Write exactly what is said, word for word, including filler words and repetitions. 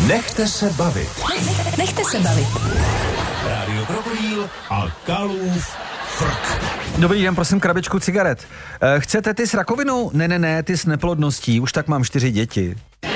Nechte se bavit. Nechte se bavit. Rádio Krokodýl a Kalův frk. Dobrý den, prosím, krabičku cigaret. E, chcete ty s rakovinou? Ne, ne, ne, ty s neplodností. Už tak mám čtyři děti.